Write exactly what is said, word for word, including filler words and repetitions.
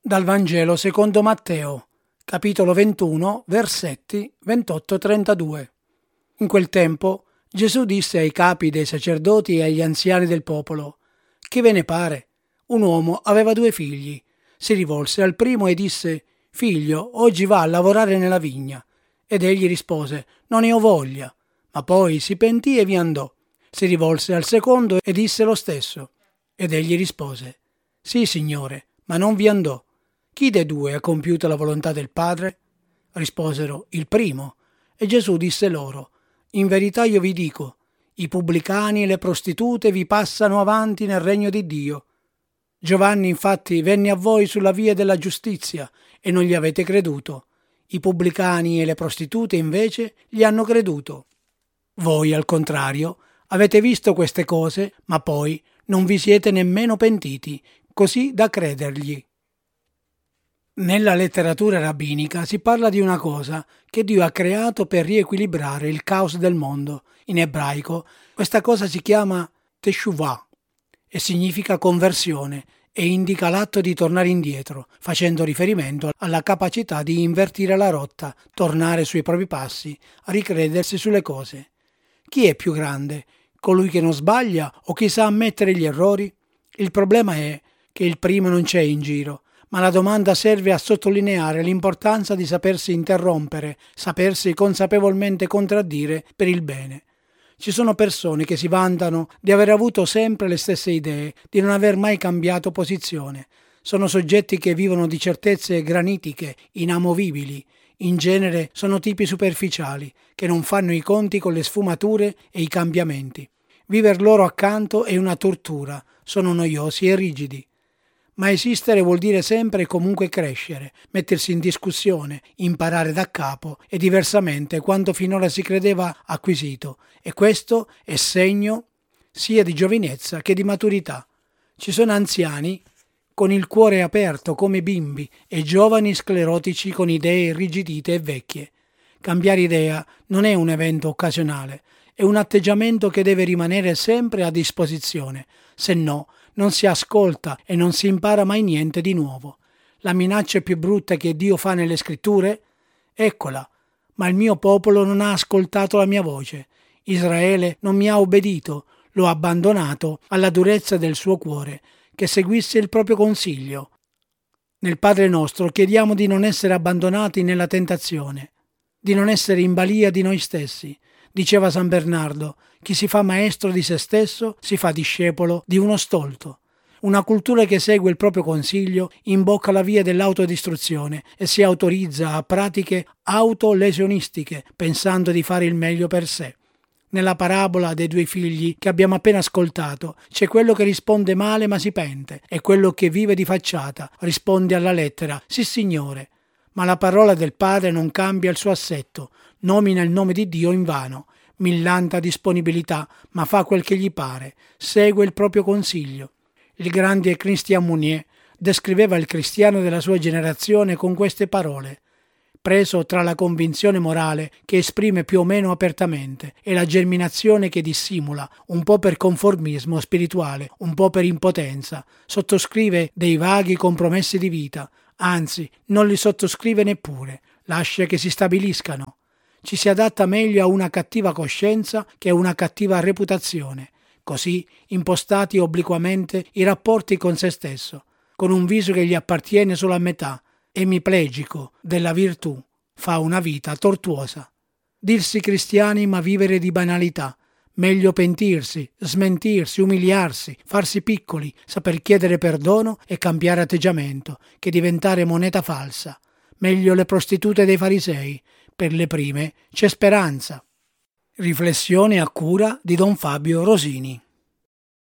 Dal Vangelo secondo Matteo, capitolo ventuno, versetti ventotto trentadue. In quel tempo Gesù disse ai capi dei sacerdoti e agli anziani del popolo: «Che ve ne pare? Un uomo aveva due figli. Si rivolse al primo e disse: Figlio, oggi va a lavorare nella vigna. Ed egli rispose: Non ne ho voglia. Ma poi si pentì e vi andò. Si rivolse al secondo e disse lo stesso. Ed egli rispose: Sì, Signore, ma non vi andò. Chi dei due ha compiuto la volontà del Padre? Risposero: Il primo. E Gesù disse loro: In verità io vi dico, i pubblicani e le prostitute vi passano avanti nel regno di Dio. Giovanni infatti venne a voi sulla via della giustizia e non gli avete creduto. I pubblicani e le prostitute invece gli hanno creduto. Voi, al contrario, avete visto queste cose, ma poi non vi siete nemmeno pentiti, così da credergli. Nella letteratura rabbinica si parla di una cosa che Dio ha creato per riequilibrare il caos del mondo. In ebraico questa cosa si chiama teshuvah e significa conversione e indica l'atto di tornare indietro, facendo riferimento alla capacità di invertire la rotta, tornare sui propri passi, ricredersi sulle cose. Chi è più grande? Colui che non sbaglia o chi sa ammettere gli errori? Il problema è che il primo non c'è in giro, ma la domanda serve a sottolineare l'importanza di sapersi interrompere, sapersi consapevolmente contraddire per il bene. Ci sono persone che si vantano di aver avuto sempre le stesse idee, di non aver mai cambiato posizione. Sono soggetti che vivono di certezze granitiche, inamovibili. In genere sono tipi superficiali, che non fanno i conti con le sfumature e i cambiamenti. Viver loro accanto è una tortura, sono noiosi e rigidi. Ma esistere vuol dire sempre e comunque crescere, mettersi in discussione, imparare da capo e diversamente quanto finora si credeva acquisito, e questo è segno sia di giovinezza che di maturità. Ci sono anziani con il cuore aperto come bimbi e giovani sclerotici con idee irrigidite e vecchie. Cambiare idea non è un evento occasionale, è un atteggiamento che deve rimanere sempre a disposizione, se no non si ascolta e non si impara mai niente di nuovo. La minaccia più brutta che Dio fa nelle scritture? Eccola, ma il mio popolo non ha ascoltato la mia voce. Israele non mi ha obbedito, l'ho abbandonato alla durezza del suo cuore, che seguisse il proprio consiglio. Nel Padre nostro chiediamo di non essere abbandonati nella tentazione, di non essere in balia di noi stessi. Diceva San Bernardo: chi si fa maestro di se stesso si fa discepolo di uno stolto. Una cultura che segue il proprio consiglio imbocca la via dell'autodistruzione e si autorizza a pratiche autolesionistiche, pensando di fare il meglio per sé. Nella parabola dei due figli che abbiamo appena ascoltato c'è quello che risponde male ma si pente e quello che vive di facciata, risponde alla lettera: sì, Signore. Ma la parola del Padre non cambia il suo assetto, nomina il nome di Dio invano, millanta disponibilità, ma fa quel che gli pare, segue il proprio consiglio. Il grande Christian Mounier descriveva il cristiano della sua generazione con queste parole: preso tra la convinzione morale che esprime più o meno apertamente e la germinazione che dissimula, un po' per conformismo spirituale, un po' per impotenza, sottoscrive dei vaghi compromessi di vita, anzi non li sottoscrive neppure, lascia che si stabiliscano. Ci si adatta meglio a una cattiva coscienza che a una cattiva reputazione. Così, impostati obliquamente i rapporti con se stesso, con un viso che gli appartiene solo a metà, emiplegico della virtù, fa una vita tortuosa. Dirsi cristiani ma vivere di banalità. Meglio pentirsi, smentirsi, umiliarsi, farsi piccoli, saper chiedere perdono e cambiare atteggiamento, che diventare moneta falsa. Meglio le prostitute dei farisei. Per le prime c'è speranza. Riflessione a cura di Don Fabio Rosini.